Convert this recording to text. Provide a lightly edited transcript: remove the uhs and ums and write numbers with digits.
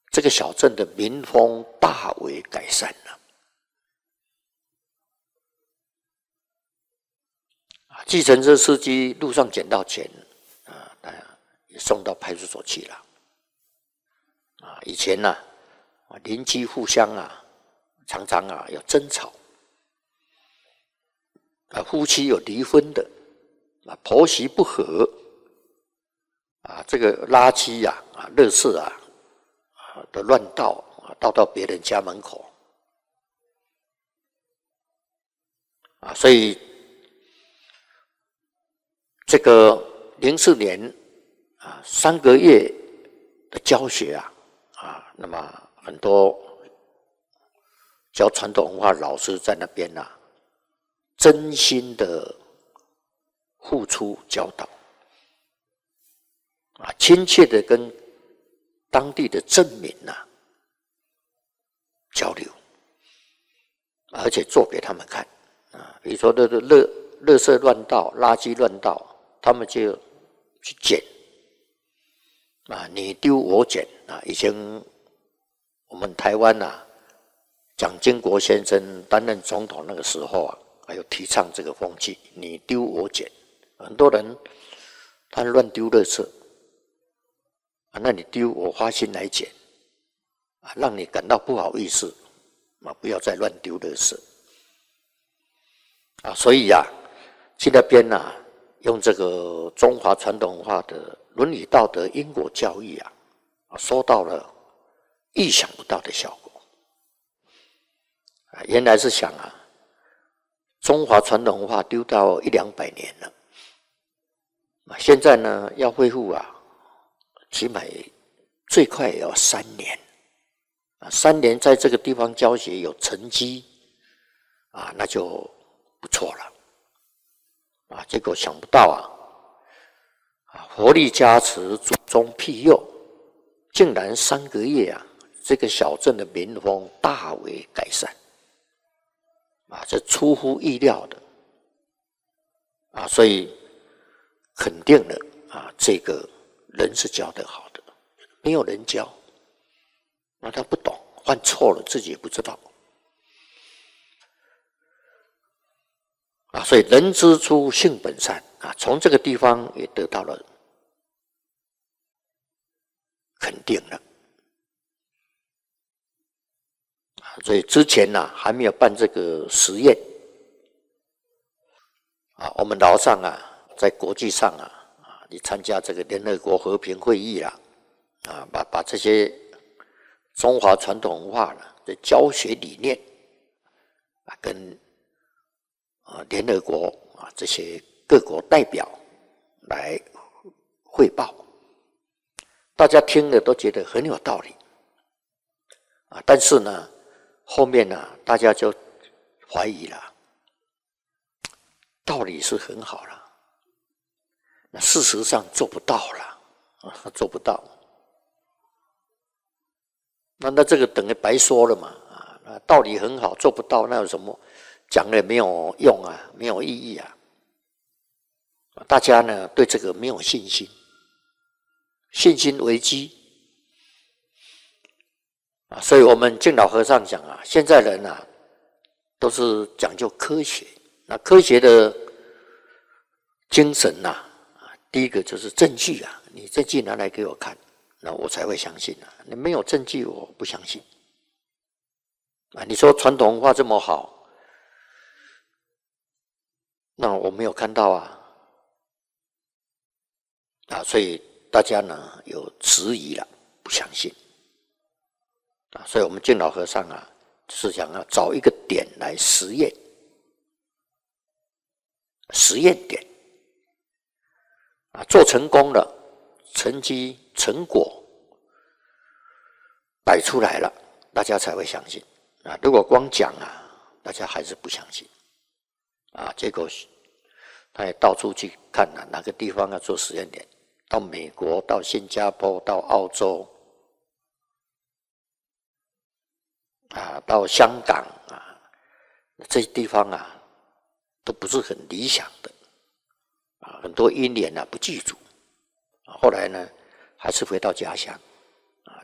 这个小镇的民风大为改善了。计程车司机路上捡到钱也送到派出所去了。以前邻居互相常常有争吵，夫妻有离婚的，婆媳不和，这个垃圾垃圾的乱倒到别人家门口，所以这个04年3个月的教学那么很多教传统文化的老师在那边真心的付出教导，亲切的跟当地的镇民交流，而且做给他们看比如说垃圾乱倒、垃圾乱倒，他们就去捡你丢我捡以前我们台湾蒋经国先生担任总统那个时候还有提倡这个风气，你丢我捡。很多人他乱丢垃圾那你丢我花心来捡让你感到不好意思不要再乱丢垃圾所以去那边用这个中华传统文化的伦理道德因果教育收到了意想不到的效果原来是想中华传统文化丢到100-200年了现在呢要恢复起码最快也要3年3年在这个地方教学有成绩那就不错了结果想不到佛力加持，祖宗庇佑，竟然3个月这个小镇的民风大为改善这出乎意料的所以肯定了这个人是教得好的，没有人教他不懂，犯错了自己也不知道所以人之初性本善从这个地方也得到了肯定了所以之前还没有办这个实验我们老上在国际上你参加这个联合国和平会议把这些中华传统文化的教学理念跟联合国这些各国代表来汇报，大家听了都觉得很有道理但是呢后面大家就怀疑了，道理是很好了，那事实上做不到了做不到，那这个等于白说了嘛道理很好做不到，那有什么讲了没有用没有意义大家呢对这个没有信心，信心危机所以我们敬老和尚讲现在人都是讲究科学，那科学的精神第一个就是证据你证据拿来给我看，那我才会相信你没有证据我不相信你说传统文化这么好，那我没有看到所以大家呢有质疑了，不相信所以我们敬老和尚是想要找一个点来实验，实验点做成功了，成绩成果摆出来了，大家才会相信如果光讲大家还是不相信结果他也到处去看哪个地方要做实验点，到美国，到新加坡，到澳洲到香港这些地方都不是很理想的很多因缘不记住后来呢还是回到家乡